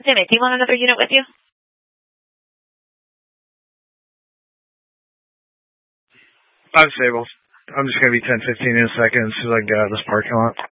Timmy, do you want another unit with you? I'm stable. I'm just going to be 10-15 in a second so I can get out of this parking lot.